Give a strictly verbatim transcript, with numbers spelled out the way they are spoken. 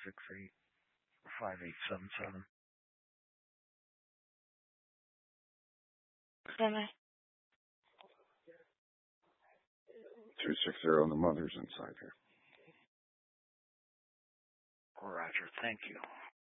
six eight five eight seven seven. Semi. two six zero, and the mother's inside here. Roger, thank you.